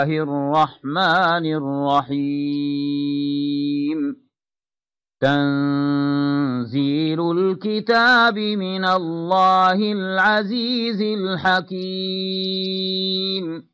الرحمن الرحيم تنزيل الكتاب من الله العزيز الحكيم